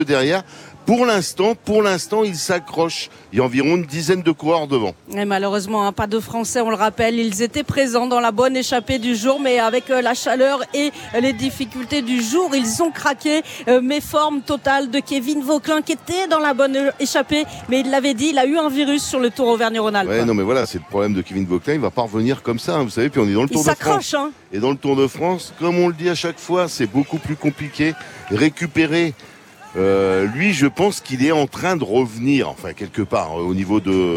derrière. Pour l'instant, il s'accroche. Il y a environ une dizaine de coureurs devant. Et malheureusement, pas de Français, on le rappelle. Ils étaient présents dans la bonne échappée du jour, mais avec la chaleur et les difficultés du jour, ils ont craqué. Méforme totale de Kevin Vauquelin qui était dans la bonne échappée, mais il l'avait dit, il a eu un virus sur le Tour Auvergne-Rhône-Alpes. Ouais, non, mais voilà, c'est le problème de Kevin Vauquelin. Il va pas revenir comme ça, vous savez. Puis on est dans le Tour de France. Il s'accroche, hein. Et dans le Tour de France, comme on le dit à chaque fois, c'est beaucoup plus compliqué. Récupérer. Lui, je pense qu'il est en train de revenir, enfin quelque part, au niveau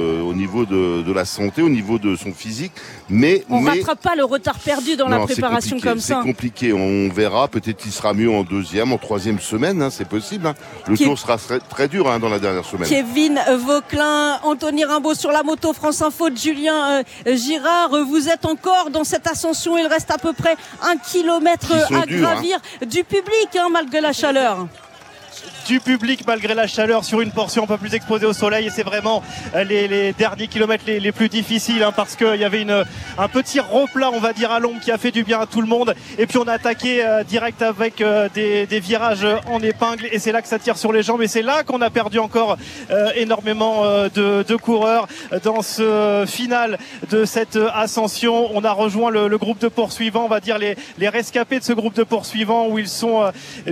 de la santé, au niveau de son physique. Mais on rattrape pas le retard perdu dans la préparation comme ça. C'est compliqué. On verra. Peut-être qu'il sera mieux en deuxième, en troisième semaine. Hein, c'est possible. Hein. Le tour sera très dur dans la dernière semaine. Kevin Vauquelin, Anthony Rimbaud sur la moto France Info de Julien Girard. Vous êtes encore dans cette ascension. Il reste à peu près 1 kilomètre à gravir du public, malgré la chaleur. Du public malgré la chaleur sur une portion un peu plus exposée au soleil, et c'est vraiment les derniers kilomètres les plus difficiles, parce qu'il y avait un petit replat, on va dire, à l'ombre qui a fait du bien à tout le monde, et puis on a attaqué direct avec des virages en épingle, et c'est là que ça tire sur les jambes, et c'est là qu'on a perdu encore énormément de coureurs dans ce final de cette ascension. On a rejoint le groupe de poursuivants, on va dire les rescapés de ce groupe de poursuivants, où ils sont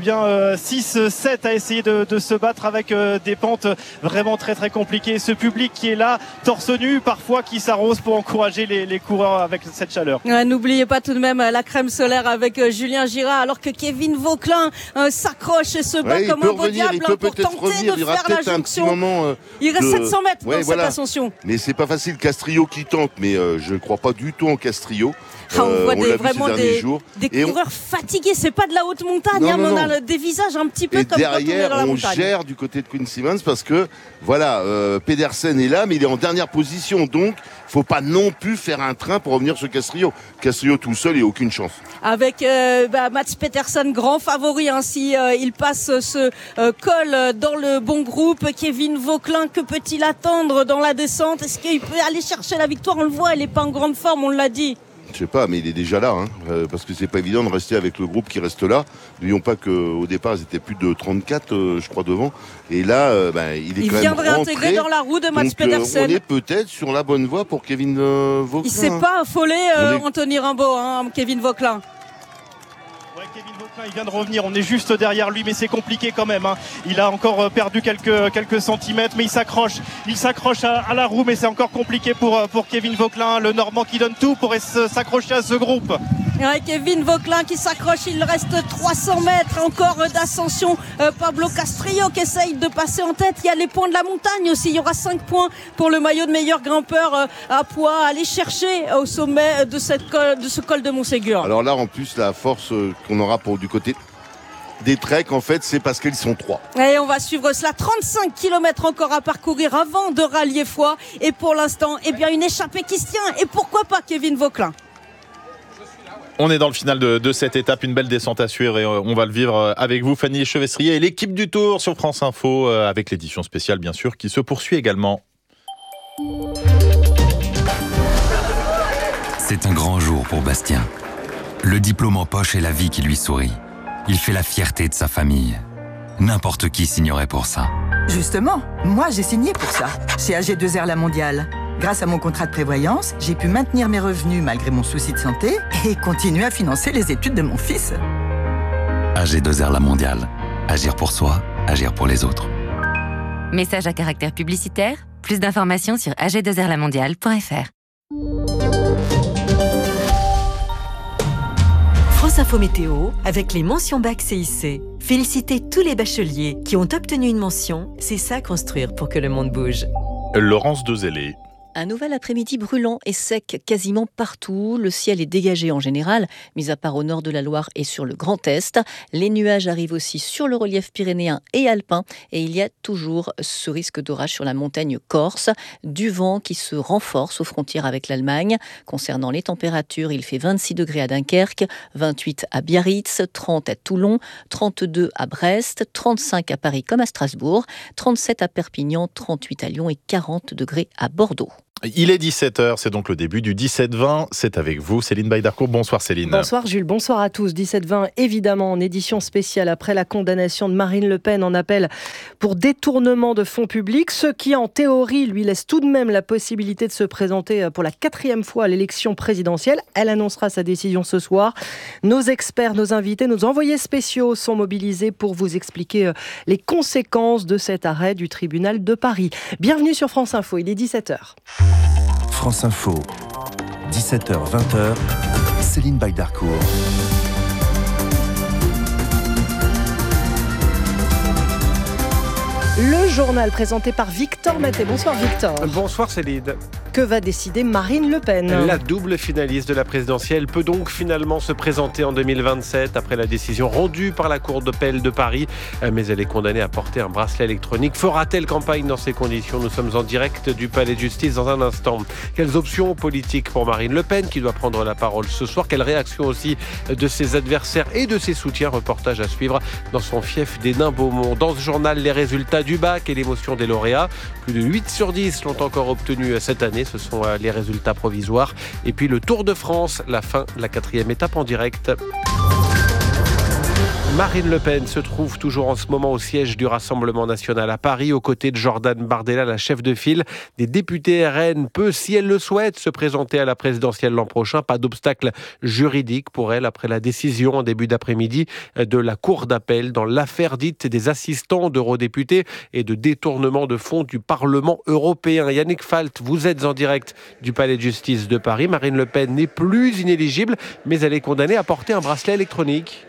6-7 à essayer de se battre avec des pentes vraiment très très compliquées. Ce public qui est là, torse nu, parfois qui s'arrose pour encourager les coureurs avec cette chaleur. N'oubliez pas tout de même la crème solaire avec Julien Girard, alors que Kevin Vauquelin s'accroche et se bat comme un beau diable pour tenter de faire la jonction. Il reste 700 mètres dans cette ascension. Mais c'est pas facile. Castrillo qui tente, mais je ne crois pas du tout en Castrillo. On voit vraiment des coureurs fatigués. C'est pas de la haute montagne, mais on a des visages un petit peu comme quand on est dans la montagne. On gère du côté de Quinn Simmons parce que Pedersen est là, mais il est en dernière position, donc faut pas non plus faire un train pour revenir sur Castrillo. Castrillo tout seul, il n'a aucune chance. Avec Mats Pedersen, grand favori, si il passe ce col dans le bon groupe. Kevin Vauquelin, que peut-il attendre dans la descente? Est-ce qu'il peut aller chercher la victoire? On le voit, il n'est pas en grande forme, on l'a dit. Je sais pas, mais il est déjà là, parce que c'est pas évident de rester avec le groupe qui reste là. N'oublions pas qu'au départ, ils étaient plus de 34, je crois, devant. Et là, il est quand même rentré. Il vient de réintégrer dans la roue de Mats Pedersen. On est peut-être sur la bonne voie pour Kevin Vauquelin. Il s'est pas affolé, Anthony Rimbaud, Kevin Vauquelin. Kevin Vauquelin, il vient de revenir, on est juste derrière lui, mais c'est compliqué quand même. Il a encore perdu quelques centimètres, mais il s'accroche à la roue, mais c'est encore compliqué pour Kevin Vauquelin, le Normand qui donne tout pour s'accrocher à ce groupe. Ouais, Kevin Vauquelin qui s'accroche, il reste 300 mètres encore d'ascension. Pablo Castrillo qui essaye de passer en tête. Il y a les points de la montagne aussi, il y aura 5 points pour le maillot de meilleur grimpeur à poids. Aller chercher au sommet de ce col de Montségur. Alors là, en plus, la force qu'on aura du côté des treks, en fait, c'est parce qu'ils sont 3. Et on va suivre cela. 35 km encore à parcourir avant de rallier Foix. Et pour l'instant, une échappée qui se tient. Et pourquoi pas Kevin Vauquelin? On est dans le final de cette étape, une belle descente à suivre, et on va le vivre avec vous, Fanny Chevestrier, et l'équipe du Tour sur France Info, avec l'édition spéciale bien sûr qui se poursuit également. C'est un grand jour pour Bastien. Le diplôme en poche et la vie qui lui sourit. Il fait la fierté de sa famille. N'importe qui signerait pour ça. Justement, moi j'ai signé pour ça, chez AG2R La Mondiale. Grâce à mon contrat de prévoyance, j'ai pu maintenir mes revenus malgré mon souci de santé et continuer à financer les études de mon fils. AG2R La Mondiale. Agir pour soi, agir pour les autres. Message à caractère publicitaire. Plus d'informations sur ag2rlamondiale.fr. France Info Météo avec les mentions bac CIC. Félicitez tous les bacheliers qui ont obtenu une mention. C'est ça construire pour que le monde bouge. Laurence Dezellé. Un nouvel après-midi brûlant et sec quasiment partout. Le ciel est dégagé en général, mis à part au nord de la Loire et sur le Grand Est. Les nuages arrivent aussi sur le relief pyrénéen et alpin. Et il y a toujours ce risque d'orage sur la montagne corse. Du vent qui se renforce aux frontières avec l'Allemagne. Concernant les températures, il fait 26 degrés à Dunkerque, 28 à Biarritz, 30 à Toulon, 32 à Brest, 35 à Paris comme à Strasbourg, 37 à Perpignan, 38 à Lyon et 40 degrés à Bordeaux. Il est 17h, c'est donc le début du 17-20. C'est avec vous, Céline Baydarcourt. Bonsoir Céline. Bonsoir Jules, bonsoir à tous. 17-20, évidemment, en édition spéciale après la condamnation de Marine Le Pen en appel pour détournement de fonds publics, ce qui en théorie lui laisse tout de même la possibilité de se présenter pour la 4e fois à l'élection présidentielle. Elle annoncera sa décision ce soir. Nos experts, nos invités, nos envoyés spéciaux sont mobilisés pour vous expliquer les conséquences de cet arrêt du tribunal de Paris. Bienvenue sur France Info, il est 17h. France Info, 17h-20h, Céline Baydarcourt. Le journal présenté par Victor Maté. Bonsoir Victor. Bonsoir Céline. Que va décider Marine Le Pen ? La double finaliste de la présidentielle peut donc finalement se présenter en 2027 après la décision rendue par la Cour d'appel de Paris. Mais elle est condamnée à porter un bracelet électronique. Fera-t-elle campagne dans ces conditions ? Nous sommes en direct du Palais de Justice dans un instant. Quelles options politiques pour Marine Le Pen qui doit prendre la parole ce soir ? Quelle réaction aussi de ses adversaires et de ses soutiens ? Reportage à suivre dans son fief des Nains-Beaumont. Dans ce journal, les résultats du bac et l'émotion des lauréats. Plus de 8 sur 10 l'ont encore obtenu cette année. Ce sont les résultats provisoires. Et puis le Tour de France, la fin de la 4e étape en direct. Marine Le Pen se trouve toujours en ce moment au siège du Rassemblement national à Paris, aux côtés de Jordan Bardella, la chef de file des députés RN, peut, si elle le souhaite, se présenter à la présidentielle l'an prochain. Pas d'obstacle juridique pour elle après la décision en début d'après-midi de la Cour d'appel dans l'affaire dite des assistants d'eurodéputés et de détournement de fonds du Parlement européen. Yannick Falt, vous êtes en direct du Palais de Justice de Paris. Marine Le Pen n'est plus inéligible, mais elle est condamnée à porter un bracelet électronique.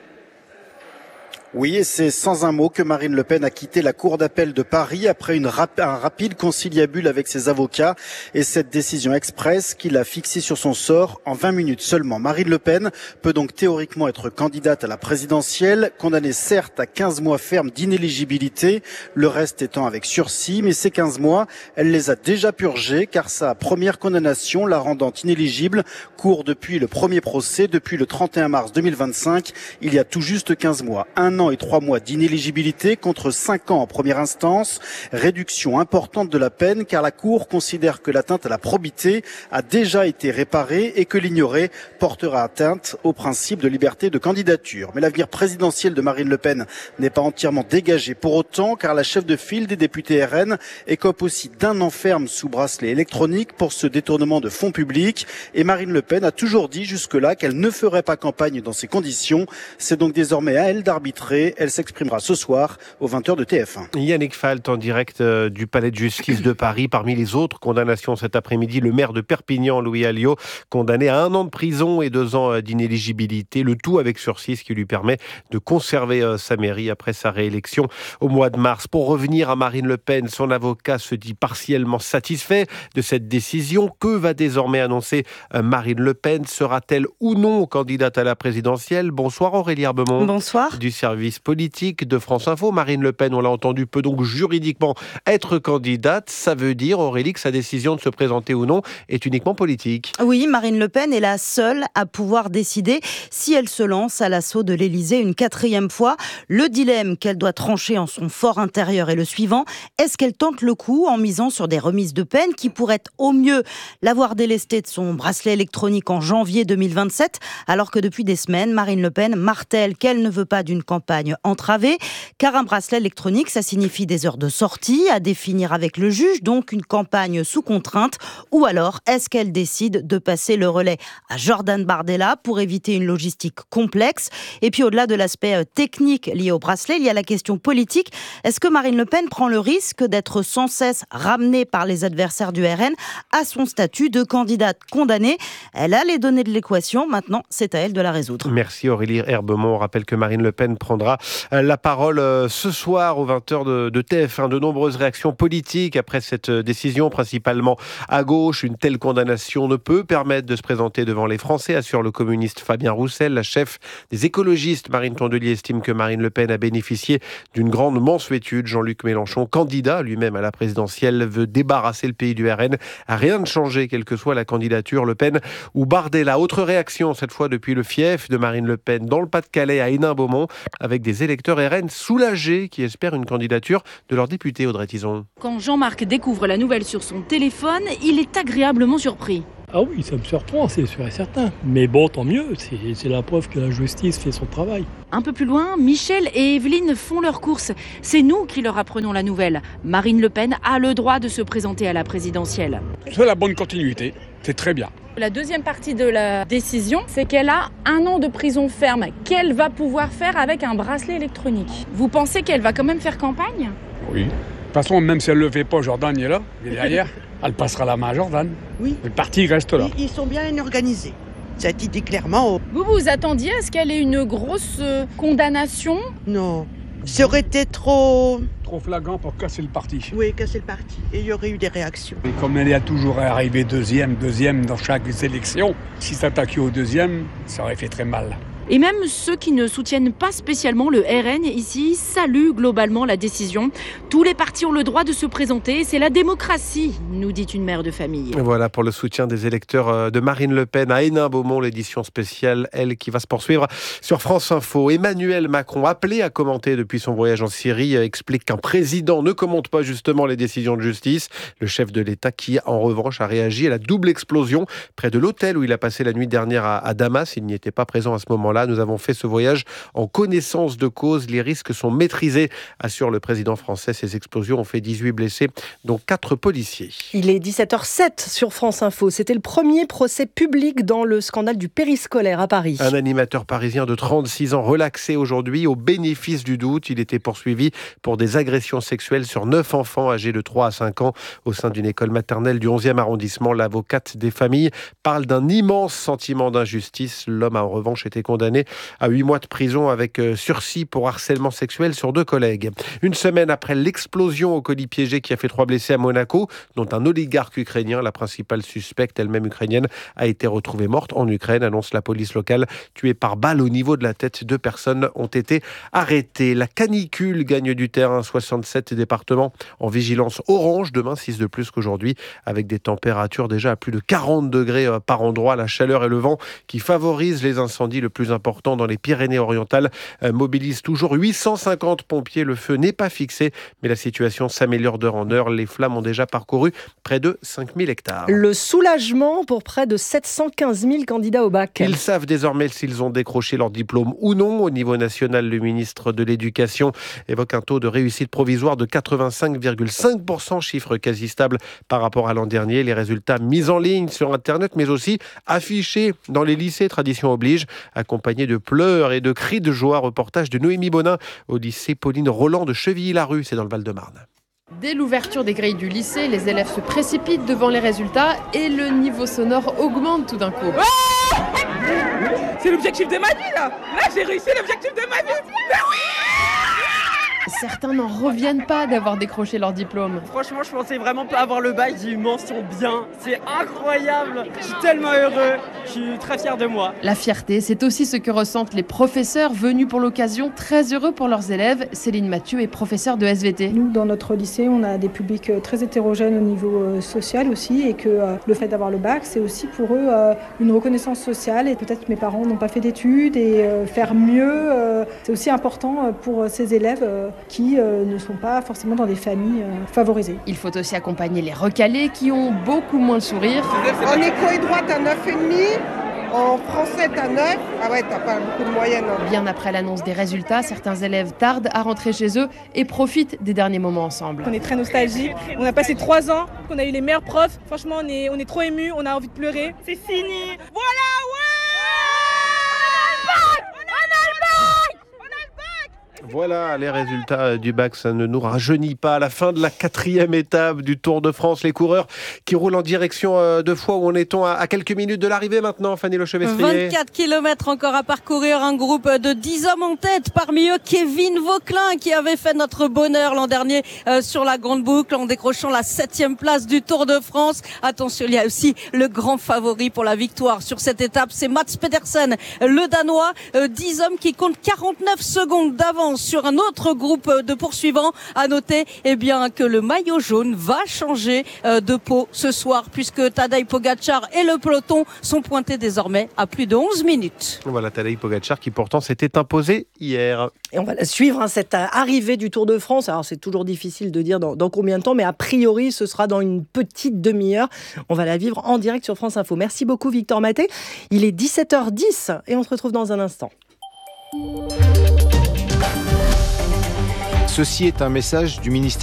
Oui, et c'est sans un mot que Marine Le Pen a quitté la Cour d'appel de Paris après un rapide conciliabule avec ses avocats et cette décision express qui l'a fixée sur son sort en 20 minutes seulement. Marine Le Pen peut donc théoriquement être candidate à la présidentielle, condamnée certes à 15 mois ferme d'inéligibilité, le reste étant avec sursis, mais ces 15 mois, elle les a déjà purgés car sa première condamnation, la rendant inéligible, court depuis le premier procès, depuis le 31 mars 2025, il y a tout juste 15 mois. 1 an et 3 mois d'inéligibilité contre 5 ans en première instance. Réduction importante de la peine car la Cour considère que l'atteinte à la probité a déjà été réparée et que l'ignorer portera atteinte au principe de liberté de candidature. Mais l'avenir présidentiel de Marine Le Pen n'est pas entièrement dégagé pour autant car la chef de file des députés RN écope aussi d'1 an ferme sous bracelet électronique pour ce détournement de fonds publics et Marine Le Pen a toujours dit jusque-là qu'elle ne ferait pas campagne dans ces conditions. C'est donc désormais à elle d'arbitrer. Elle s'exprimera ce soir aux 20h de TF1. Yannick Falt en direct du Palais de Justice de Paris. Parmi les autres condamnations cet après-midi, le maire de Perpignan, Louis Alliot, condamné à 1 an de prison et 2 ans d'inéligibilité. Le tout avec sursis, ce qui lui permet de conserver sa mairie après sa réélection au mois de mars. Pour revenir à Marine Le Pen, son avocat se dit partiellement satisfait de cette décision. Que va désormais annoncer Marine Le Pen ? Sera-t-elle ou non candidate à la présidentielle ? Bonsoir Aurélie Herbemont. Bonsoir. Du service politique de France Info. Marine Le Pen, on l'a entendu, peut donc juridiquement être candidate. Ça veut dire, Aurélie, que sa décision de se présenter ou non est uniquement politique. Oui, Marine Le Pen est la seule à pouvoir décider si elle se lance à l'assaut de l'Élysée une 4e fois. Le dilemme qu'elle doit trancher en son fort intérieur est le suivant. Est-ce qu'elle tente le coup en misant sur des remises de peine qui pourraient au mieux l'avoir délestée de son bracelet électronique en janvier 2027, alors que depuis des semaines, Marine Le Pen martèle qu'elle ne veut pas d'une campagne entravée, car un bracelet électronique, ça signifie des heures de sortie à définir avec le juge, donc une campagne sous contrainte. Ou alors, est-ce qu'elle décide de passer le relais à Jordan Bardella pour éviter une logistique complexe ? Et puis au-delà de l'aspect technique lié au bracelet, il y a la question politique. Est-ce que Marine Le Pen prend le risque d'être sans cesse ramenée par les adversaires du RN à son statut de candidate condamnée ? Elle a les données de l'équation, maintenant c'est à elle de la résoudre. Merci Aurélie Herbemont. On rappelle que Marine Le Pen prendra la parole ce soir aux 20h de TF1. De nombreuses réactions politiques après cette décision, principalement à gauche. Une telle condamnation ne peut permettre de se présenter devant les Français, assure le communiste Fabien Roussel. La chef des écologistes, Marine Tondelier, estime que Marine Le Pen a bénéficié d'une grande mansuétude. Jean-Luc Mélenchon, candidat lui-même à la présidentielle, veut débarrasser le pays du RN. Rien ne changer, quelle que soit la candidature, Le Pen ou Bardella. Autre réaction, cette fois depuis le fief de Marine Le Pen, dans le Pas-de-Calais, à Hénin-Beaumont, avec des électeurs RN soulagés qui espèrent une candidature de leur député Audrey Tison. Quand Jean-Marc découvre la nouvelle sur son téléphone, il est agréablement surpris. Ah oui, ça me surprend, c'est sûr et certain. Mais bon, tant mieux, c'est la preuve que la justice fait son travail. Un peu plus loin, Michel et Evelyne font leurs courses. C'est nous qui leur apprenons la nouvelle. Marine Le Pen a le droit de se présenter à la présidentielle. C'est la bonne continuité, c'est très bien. La deuxième partie de la décision, c'est qu'elle a 1 an de prison ferme qu'elle va pouvoir faire avec un bracelet électronique. Vous pensez qu'elle va quand même faire campagne ? Oui. De toute façon, même si elle ne le fait pas, Jordan est là, il est derrière. Elle passera la main à Jordan. Oui. Le parti reste là. Ils sont bien organisés. Ça a été dit clairement. Vous vous attendiez à ce qu'elle ait une grosse condamnation ? Non. Ça aurait été trop flagrant pour casser le parti. Oui, casser le parti. Et il y aurait eu des réactions. Et comme elle est toujours arrivée deuxième dans chaque élection, si s'attaquait au deuxième, ça aurait fait très mal. Et même ceux qui ne soutiennent pas spécialement le RN ici saluent globalement la décision. Tous les partis ont le droit de se présenter, c'est la démocratie, nous dit une mère de famille. Voilà pour le soutien des électeurs de Marine Le Pen à Hénin-Beaumont, l'édition spéciale, elle qui va se poursuivre sur France Info. Emmanuel Macron, appelé à commenter depuis son voyage en Syrie, explique qu'un président ne commente pas justement les décisions de justice. Le chef de l'État qui, en revanche, a réagi à la double explosion près de l'hôtel où il a passé la nuit dernière à Damas. Il n'y était pas présent à ce moment-là. Nous avons fait ce voyage en connaissance de cause. Les risques sont maîtrisés, assure le président français. Ces explosions ont fait 18 blessés, dont 4 policiers. Il est 17h07 sur France Info. C'était le premier procès public dans le scandale du périscolaire à Paris. Un animateur parisien de 36 ans relaxé aujourd'hui au bénéfice du doute. Il était poursuivi pour des agressions sexuelles sur 9 enfants âgés de 3 à 5 ans au sein d'une école maternelle du 11e arrondissement. L'avocate des familles parle d'un immense sentiment d'injustice. L'homme a en revanche été condamné à 8 mois de prison avec sursis pour harcèlement sexuel sur 2 collègues. Une semaine après l'explosion au colis piégé qui a fait 3 blessés à Monaco, dont un oligarque ukrainien, la principale suspecte, elle-même ukrainienne, a été retrouvée morte en Ukraine, annonce la police locale. Tuée par balle au niveau de la tête, 2 personnes ont été arrêtées. La canicule gagne du terrain, 67 départements en vigilance orange, demain 6 de plus qu'aujourd'hui, avec des températures déjà à plus de 40 degrés par endroit. La chaleur et le vent qui favorisent les incendies le plus important dans les Pyrénées-Orientales mobilise toujours 850 pompiers. Le feu n'est pas fixé, mais la situation s'améliore d'heure en heure. Les flammes ont déjà parcouru près de 5000 hectares. Le soulagement pour près de 715 000 candidats au bac. Ils savent désormais s'ils ont décroché leur diplôme ou non. Au niveau national, le ministre de l'Éducation évoque un taux de réussite provisoire de 85,5%, chiffre quasi stable par rapport à l'an dernier. Les résultats mis en ligne sur Internet, mais aussi affichés dans les lycées, tradition oblige, accompagné de pleurs et de cris de joie. Reportage de Noémie Bonin au lycée Pauline Roland de Chevilly-Larue, c'est dans le Val-de-Marne. Dès l'ouverture des grilles du lycée, les élèves se précipitent devant les résultats et le niveau sonore augmente tout d'un coup. C'est l'objectif de ma vie là. Là j'ai réussi l'objectif de ma vie. Mais oui! Certains n'en reviennent pas d'avoir décroché leur diplôme. Franchement, je pensais vraiment pas avoir le bac, j'ai eu mention bien. C'est incroyable. Je suis tellement heureux. Je suis très fier de moi. La fierté, c'est aussi ce que ressentent les professeurs venus pour l'occasion, très heureux pour leurs élèves. Céline Mathieu est professeure de SVT. Nous, dans notre lycée, on a des publics très hétérogènes au niveau social aussi, et que le fait d'avoir le bac, c'est aussi pour eux une reconnaissance sociale. Et peut-être que mes parents n'ont pas fait d'études et faire mieux, c'est aussi important pour ces élèves qui ne sont pas forcément dans des familles favorisées. Il faut aussi accompagner les recalés qui ont beaucoup moins le sourire. En éco et droit, t'as 9,5. En français, t'as 9. Ah ouais, t'as pas beaucoup de moyenne. Bien après l'annonce des résultats, certains élèves tardent à rentrer chez eux et profitent des derniers moments ensemble. On est très nostalgique. On a passé 3 ans, on a eu les meilleurs profs. Franchement, on est trop émus, on a envie de pleurer. C'est fini. Voilà, Voilà les résultats du bac, ça ne nous rajeunit pas. À la fin de la 4e étape du Tour de France, les coureurs qui roulent en direction de Foix, où en est-on à quelques minutes de l'arrivée maintenant, Fanny Le Chevestrier? 24 km encore à parcourir, un groupe de 10 hommes en tête, parmi eux Kevin Vauquelin qui avait fait notre bonheur l'an dernier sur la grande boucle en décrochant la 7e place du Tour de France. Attention, il y a aussi le grand favori pour la victoire sur cette étape, c'est Mats Pedersen, le Danois, 10 hommes qui comptent 49 secondes d'avance sur un autre groupe de poursuivants. À noter que le maillot jaune va changer de peau ce soir, puisque Tadej Pogačar et le peloton sont pointés désormais à plus de 11 minutes. Voilà Tadej Pogačar qui pourtant s'était imposé hier. Et on va la suivre, cette arrivée du Tour de France. Alors c'est toujours difficile de dire dans combien de temps, mais a priori ce sera dans une petite demi-heure. On va la vivre en direct sur France Info. Merci beaucoup Victor Maté. Il est 17h10 et on se retrouve dans un instant. Ceci est un message du ministère